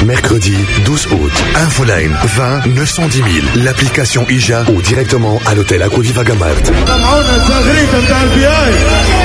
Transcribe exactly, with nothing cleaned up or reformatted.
Mercredi douze août. Infoline vingt neuf cent dix mille. L'application I J A ou directement à l'hôtel Aquaviva Gamart.